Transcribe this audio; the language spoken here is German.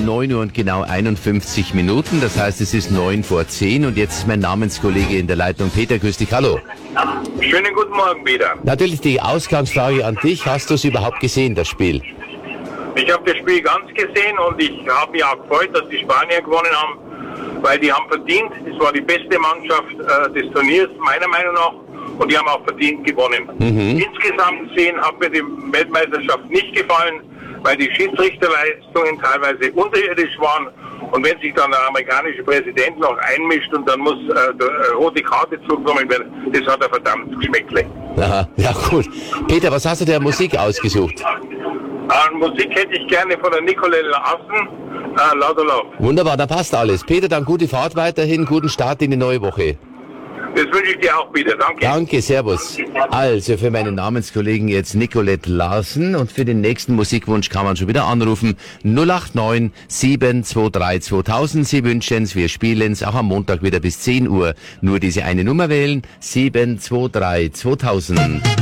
9 Uhr und genau 51 Minuten. Das heißt, es ist 9 vor 10 und jetzt ist mein Namenskollege in der Leitung. Peter, grüß dich, hallo. Schönen guten Morgen, Peter. Natürlich die Ausgangsfrage an dich. Hast du es überhaupt gesehen, das Spiel? Ich habe das Spiel ganz gesehen und ich habe mich auch gefreut, dass die Spanier gewonnen haben, weil die haben verdient. Es war die beste Mannschaft des Turniers, meiner Meinung nach, und die haben auch verdient gewonnen. Insgesamt gesehen hat mir die Weltmeisterschaft nicht gefallen, weil die Schiedsrichterleistungen teilweise unterirdisch waren. Und wenn sich dann der amerikanische Präsident noch einmischt und dann muss rote Karte zugenommen werden, das hat ein verdammtes Geschmäckle. Aha, ja gut. Peter, was hast du der Musik ausgesucht? Musik hätte ich gerne von der Nicolette Larsen, Louder Love. Wunderbar, da passt alles. Peter, dann gute Fahrt weiterhin, guten Start in die neue Woche. Das wünsche ich dir auch wieder, danke. Danke, servus. Also für meinen Namenskollegen jetzt Nicolette Larsen und für den nächsten Musikwunsch kann man schon wieder anrufen 089 723 2000. Sie wünschen es, wir spielen es auch am Montag wieder bis 10 Uhr. Nur diese eine Nummer wählen 723 2000.